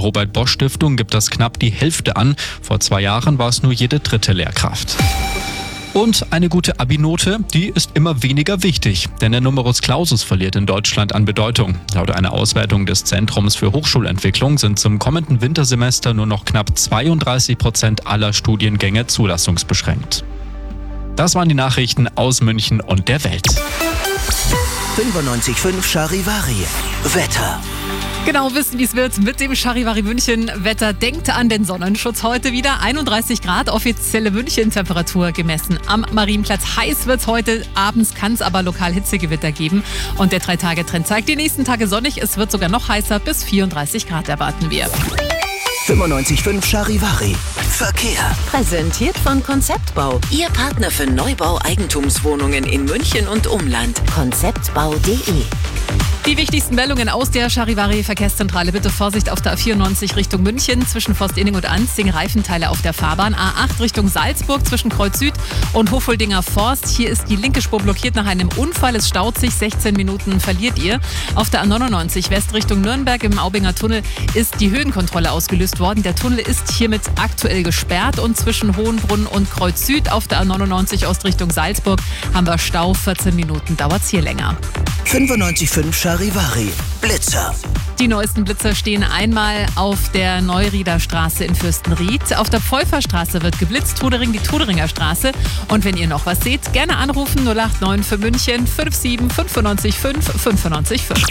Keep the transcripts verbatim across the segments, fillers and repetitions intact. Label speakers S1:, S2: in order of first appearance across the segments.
S1: Robert-Bosch-Stiftung gibt das knapp die Hälfte an. Vor zwei Jahren war es nur jede dritte Lehrkraft. Und eine gute Abi-Note, die ist immer weniger wichtig, denn der Numerus Clausus verliert in Deutschland an Bedeutung. Laut einer Auswertung des Zentrums für Hochschulentwicklung sind zum kommenden Wintersemester nur noch knapp zweiunddreißig Prozent aller Studiengänge zulassungsbeschränkt. Das waren die Nachrichten aus München und der Welt.
S2: fünfundneunzig Komma fünf Charivari. Wetter.
S3: Genau wissen, wie es wird mit dem Charivari München Wetter. Denkt an den Sonnenschutz heute wieder. einunddreißig Grad, offizielle München-Temperatur gemessen am Marienplatz. Heiß wird es heute, abends kann es aber lokal Hitzegewitter geben. Und der Drei-Tage-Trend zeigt die nächsten Tage sonnig. Es wird sogar noch heißer, bis vierunddreißig Grad erwarten wir.
S2: fünfundneunzig Komma fünf Charivari. Verkehr.
S4: Präsentiert von Konzeptbau. Ihr Partner für Neubau-Eigentumswohnungen in München und Umland. konzeptbau punkt de.
S3: Die wichtigsten Meldungen aus der Charivari-Verkehrszentrale. Bitte Vorsicht auf der A vierundneunzig Richtung München zwischen Forstinning und Anzing. Reifenteile auf der Fahrbahn. A acht Richtung Salzburg zwischen Kreuz Süd und Hofoldinger Forst. Hier ist die linke Spur blockiert nach einem Unfall. Es staut sich. sechzehn Minuten verliert ihr. Auf der A neunundneunzig West Richtung Nürnberg im Aubinger Tunnel ist die Höhenkontrolle ausgelöst worden. Der Tunnel ist hiermit aktuell gesperrt. Und zwischen Hohenbrunn und Kreuz Süd auf der A neunundneunzig Ost Richtung Salzburg haben wir Stau. vierzehn Minuten dauert es hier länger.
S2: fünfundneunzig Komma fünf Charivari. Blitzer.
S3: Die neuesten Blitzer stehen einmal auf der Neurieder Straße in Fürstenried. Auf der Pfeuferstraße wird geblitzt, Tudering die Tuderinger Straße. Und wenn ihr noch was seht, gerne anrufen null acht neun für München fünf sieben fünfundneunzig fünf fünfundneunzig fünf.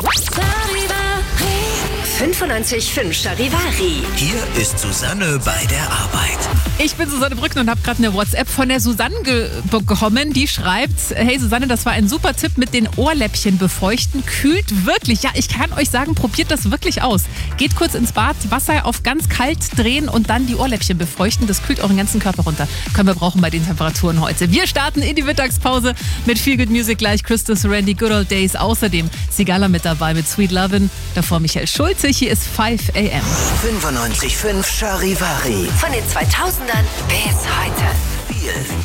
S4: fünfundneunzig Komma fünf Charivari.
S2: Hier ist Susanne bei der Arbeit.
S3: Ich bin Susanne Brücken und habe gerade eine WhatsApp von der Susanne ge- bekommen, die schreibt: Hey Susanne, das war ein super Tipp mit den Ohrläppchen befeuchten. Kühlt wirklich. Ja, ich kann euch sagen, probiert das wirklich aus. Geht kurz ins Bad, Wasser auf ganz kalt drehen und dann die Ohrläppchen befeuchten. Das kühlt euren ganzen Körper runter. Können wir brauchen bei den Temperaturen heute. Wir starten in die Mittagspause mit Feel Good Music, gleich Crystal Serenity, Good Old Days. Außerdem Sigala mit dabei mit Sweet Lovin'. Davor Michael Schulze. Hier ist fünf a m.
S2: fünfundneunzig Komma fünf Charivari.
S4: Von den zweitausendern bis heute.
S2: Viel